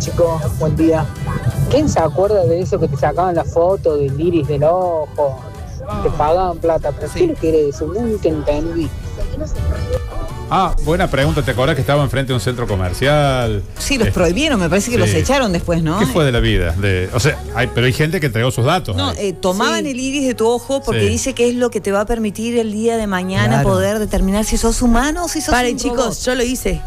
Chicos, buen día. ¿Quién se acuerda de eso que te sacaban la foto del iris del ojo? Te pagaban plata, pero ¿qué le quiere eso? Nunca entendí. Buena pregunta. ¿Te acuerdas que estaba enfrente de un centro comercial? Sí, los prohibieron, me parece que los echaron después, ¿no? ¿Qué fue de la vida? Pero hay gente que entregó sus datos. No, tomaban el iris de tu ojo porque dice que es lo que te va a permitir el día de mañana poder determinar si sos humano o si sos Paren, un chicos, robot. yo lo hice.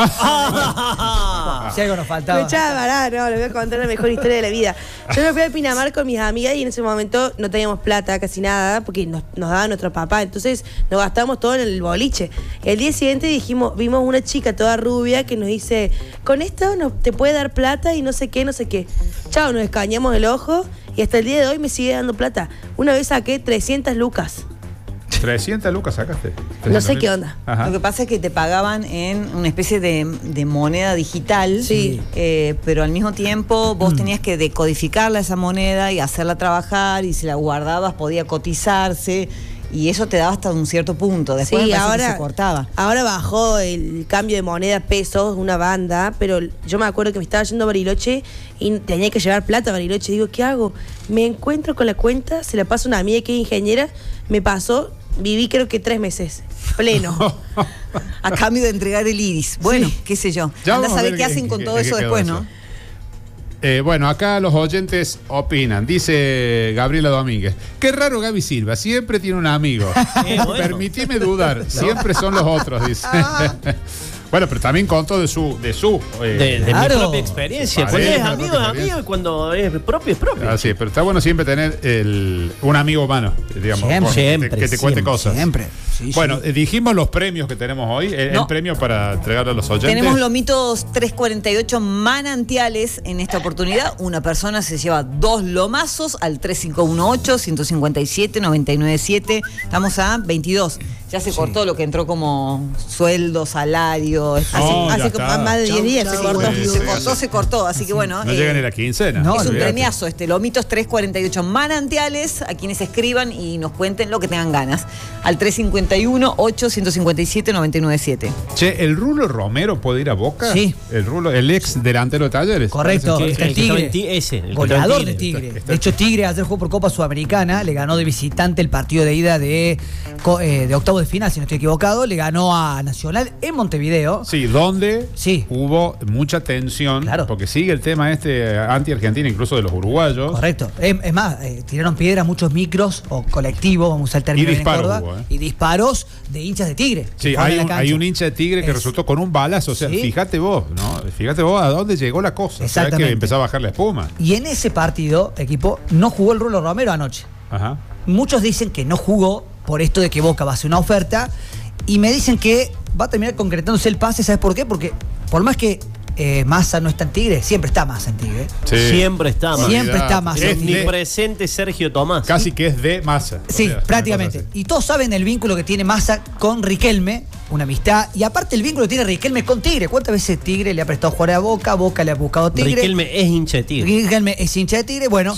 Si algo nos faltaba. Me echaba pará, no, les voy a contar la mejor historia de la vida. Yo me fui a Pinamar con mis amigas y en ese momento no teníamos plata, casi nada, porque nos daba nuestro papá. Entonces nos gastábamos todo en el boliche. Y al día siguiente vimos una chica toda rubia que nos dice, con esto te puede dar plata y no sé qué, no sé qué. Chao, nos escañamos el ojo y hasta el día de hoy me sigue dando plata. Una vez saqué 300 lucas. 300 lucas sacaste. No sé qué onda. Ajá. Lo que pasa es que te pagaban en una especie de moneda digital, pero al mismo tiempo vos tenías que decodificarla esa moneda y hacerla trabajar, y si la guardabas podía cotizarse, y eso te daba hasta un cierto punto. Después ahora se cortaba. Ahora bajó el cambio de moneda pesos, una banda, pero yo me acuerdo que me estaba yendo a Bariloche y tenía que llevar plata a Bariloche. Digo, ¿qué hago? Me encuentro con la cuenta, se la paso a una amiga que es ingeniera, me pasó. Viví creo que 3 meses, pleno. A cambio de entregar el iris. Bueno, qué sé yo. Anda a saber qué hacen con todo eso después, ¿no? Bueno, acá los oyentes opinan. Dice Gabriela Domínguez: qué raro Gaby Silva, siempre tiene un amigo. Permitime dudar, siempre son los otros, dice. Bueno, pero también contó de mi propia experiencia. Cuando es amigo es amigo y cuando es propio es propio. Así es, pero está bueno siempre tener un amigo humano, digamos, siempre, que te cuente cosas. Siempre. Bueno, dijimos los premios que tenemos hoy. El premio para entregarle a los oyentes. Tenemos lomitos 348 manantiales en esta oportunidad. Una persona se lleva 2 lomazos al 3518-157-997. Estamos a 22. Ya se cortó lo que entró como sueldo, salario. Hace más de 10 días se cortó. Así que bueno. No llegan ni la quincena. Es un premiazo lomitos 348 manantiales, a quienes escriban y nos cuenten lo que tengan ganas. Al 351-8-157-997. Che, ¿el Rulo Romero puede ir a Boca? Sí. El ex delantero de Talleres. Correcto. El Tigre. El goleador de Tigre. De hecho, Tigre ayer jugó por Copa Sudamericana, le ganó de visitante el partido de ida de octavos de final, si no estoy equivocado, le ganó a Nacional en Montevideo. Sí, donde hubo mucha tensión, porque sigue el tema anti-argentina, incluso de los uruguayos. Correcto. Es más, tiraron piedras muchos micros o colectivos, vamos a usar el término en Córdoba, y disparos de hinchas de Tigre. Sí, hay un hincha de Tigre que resultó con un balazo. O sea, fíjate vos, ¿no? Fíjate vos a dónde llegó la cosa. Exactamente. O sea, que empezó a bajar la espuma. Y en ese partido, equipo, no jugó el Rulo Romero anoche. Ajá. Muchos dicen que no jugó por esto de que Boca va a hacer una oferta, y me dicen que va a terminar concretándose el pase. ¿Sabes por qué? Porque por más que Massa no está en Tigre, siempre está Massa en Tigre. Sí. Siempre está Massa. Es ni presente Sergio Tomás. Casi que es de Massa. Sí, prácticamente. Y todos saben el vínculo que tiene Massa con Riquelme, una amistad. Y aparte el vínculo que tiene Riquelme con Tigre. ¿Cuántas veces Tigre le ha prestado jugar a Boca? Boca le ha buscado a Tigre. Riquelme es hincha de Tigre. Riquelme es hincha de Tigre. Bueno,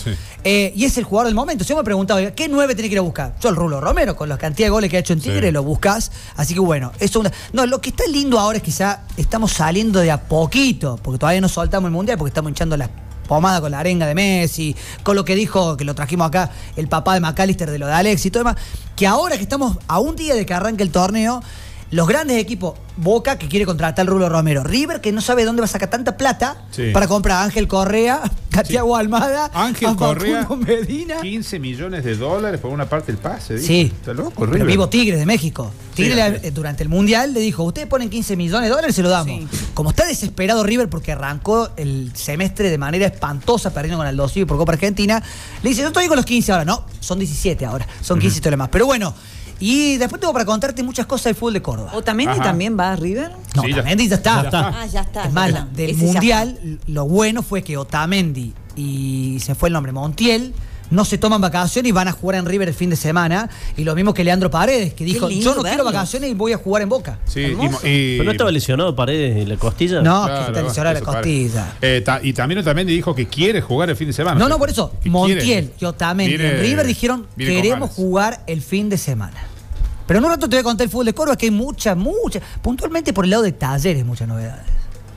y es el jugador del momento. Yo me he preguntado, ¿qué 9 tiene que ir a buscar? Yo el Rulo Romero, con la cantidad de goles que ha hecho en Tigre, lo buscas. Así que bueno, lo que está lindo ahora es que ya estamos saliendo de a poquito, porque todavía no soltamos el Mundial, porque estamos hinchando la pomada con la arenga de Messi, con lo que dijo, que lo trajimos acá, el papá de McAllister, de lo de Alex y todo demás, que ahora que estamos a un día de que arranque el torneo, los grandes equipos, Boca, que quiere contratar al Rulo Romero, River, que no sabe dónde va a sacar tanta plata para comprar a Ángel Correa, a Thiago Almada, Ángel Correa, Medina. $15 millones por una parte del pase. Sí. Está loco, River. Pero vivo Tigre de México. Tigre durante el Mundial le dijo, ustedes ponen $15 millones, se lo damos. Sí. Como está desesperado River porque arrancó el semestre de manera espantosa, perdiendo con Aldo Civi por Copa Argentina, le dice, yo estoy con los 15 ahora. No, son 17 ahora, son 15 y todo lo más. Pero bueno, y después tengo para contarte muchas cosas del fútbol de Córdoba. ¿Otamendi también va a River? No, Otamendi ya está. Ya está. Es más, del Mundial, lo bueno fue que Otamendi y se fue el nombre, Montiel, no se toman vacaciones y van a jugar en River el fin de semana. Y lo mismo que Leandro Paredes, que dijo, yo no quiero vacaciones y voy a jugar en Boca. Sí, ¿pero no estaba lesionado Paredes en la costilla? No, claro, que está lesionado la costilla. Y también Otamendi dijo que quiere jugar el fin de semana. No, por eso, Montiel y Otamendi en River dijeron, queremos jugar el fin de semana. Pero en un rato te voy a contar el fútbol de Córdoba, que hay mucha, puntualmente por el lado de Talleres, muchas novedades.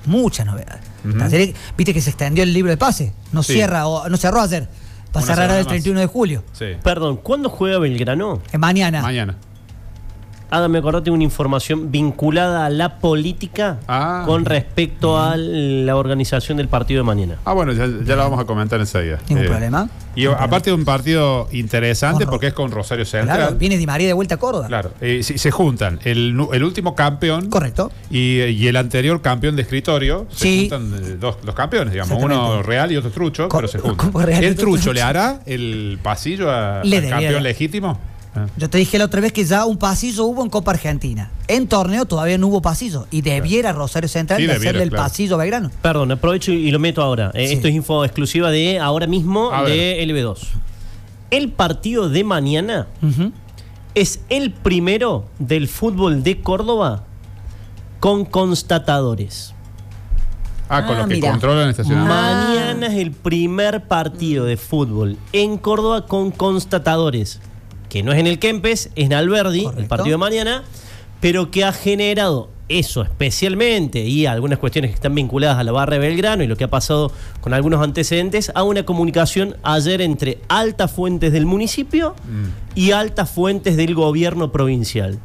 Muchas novedades. Ujú. Talleres, viste que se extendió el libro de pase. No Sí. cierra, no cerró ayer. Va a Una cerrar semana el más. 31 de julio. Sí. Perdón, ¿cuándo juega Belgrano? Mañana. Mañana. Hágame acordar, tengo una información vinculada a la política con respecto a la organización del partido de mañana. Bueno, ya lo vamos a comentar enseguida. Ningún problema. Y aparte de un partido interesante porque es con Rosario Central. Claro, viene Di María de vuelta a Córdoba. Claro, se juntan el último campeón. Correcto. Y el anterior campeón de escritorio. Se Sí. juntan los campeones, digamos. Exactamente. Uno real y otro trucho, pero se juntan. ¿Cómo real y ¿El otro trucho trucho? le hará el pasillo al Le debería campeón dar. legítimo? Yo te dije la otra vez que ya un pasillo hubo en Copa Argentina. En torneo todavía no hubo pasillo. Y debiera Rosario Central Sí, de hacerle debiera, el claro. pasillo a Belgrano. Perdón, aprovecho y lo meto ahora. Sí. Esto es info exclusiva de ahora mismo A ver. de LB2. El partido de mañana es el primero del fútbol de Córdoba con constatadores. Con los que mira. controlan el estacionamiento. Mañana es el primer partido de fútbol en Córdoba con constatadores, que no es en el Kempes, es en Alberdi, Correcto. el partido de mañana, pero que ha generado eso especialmente y algunas cuestiones que están vinculadas a la barra de Belgrano y lo que ha pasado con algunos antecedentes, a una comunicación ayer entre altas fuentes del municipio y altas fuentes del gobierno provincial.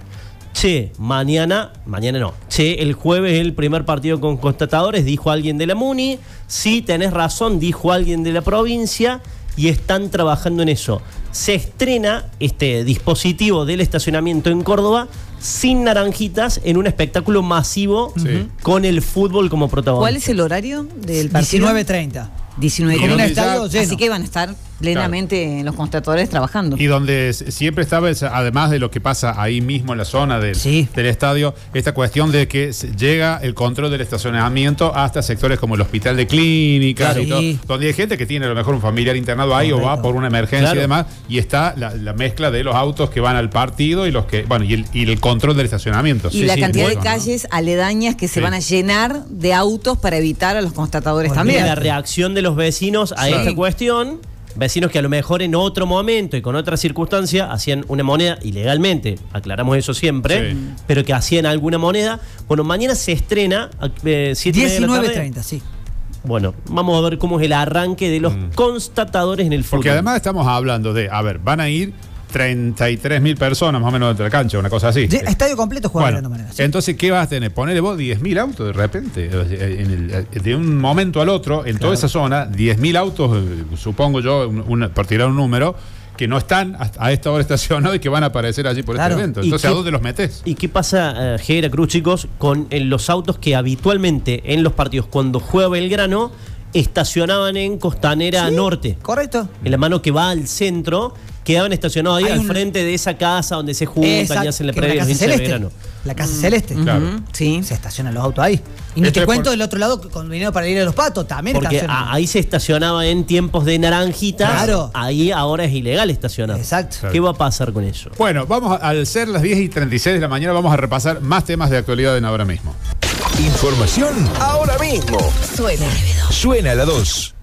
Mañana no. El jueves es el primer partido con constatadores, dijo alguien de la Muni. Sí, tenés razón, dijo alguien de la provincia, y están trabajando en eso. Se estrena este dispositivo del estacionamiento en Córdoba sin naranjitas en un espectáculo masivo con el fútbol como protagonista. ¿Cuál es el horario del partido? 19:30. 19 Y donde estadio ya- lleno. Así que van a estar plenamente los constatadores trabajando. Y donde siempre estaba, además de lo que pasa ahí mismo en la zona del estadio, esta cuestión de que llega el control del estacionamiento hasta sectores como el hospital de clínicas, Claro. y todo, Sí. donde hay gente que tiene a lo mejor un familiar internado ahí o va por una emergencia Claro. y demás, y está la mezcla de los autos que van al partido y los que, y el control del estacionamiento. Y la cantidad de Bueno, calles aledañas que se Sí. van a llenar de autos para evitar a los constatadores también. La reacción de los vecinos a Sí. esta cuestión, vecinos que a lo mejor en otro momento y con otra circunstancia hacían una moneda ilegalmente, aclaramos eso siempre, Sí. pero que hacían alguna moneda. Bueno, mañana se estrena 19:30, sí. Bueno, vamos a ver cómo es el arranque de los constatadores en el fútbol. Porque además estamos hablando de, van a ir 33.000 personas más o menos dentro de la cancha, una cosa así. Estadio completo juega de Bueno, manera. Sí. entonces, ¿qué vas a tener? Ponele vos 10.000 autos de repente. De un momento al otro, en toda esa zona, 10.000 autos, supongo yo, por tirar un número, que no están a esta hora estacionados y que van a aparecer allí por Claro. este evento. ¿Y Entonces, qué- ¿a dónde los metés? ¿Y qué pasa, Gera Cruz, chicos, con los autos que habitualmente en los partidos, cuando juega Belgrano, estacionaban en Costanera Norte? Correcto. En la mano que va al centro, quedaban estacionados ahí Hay al un- frente de esa casa donde se juntan Exacto, y hacen la que es previa la los Casa hinchas de Celeste. Belgrano. La Casa Celeste. Claro. Sí. Se estacionan los autos ahí. Y no Esto te es cuento por- del otro lado, que cuando vinieron para ir a los patos, también Porque estacionan. ahí se estacionaba en tiempos de naranjitas. Claro. Ahí ahora es ilegal estacionar. Exacto. ¿Qué va a pasar con eso? Bueno, al ser las 10:36 de la mañana, vamos a repasar más temas de actualidad en ahora mismo. Información ahora mismo. Suena. Suena la 2.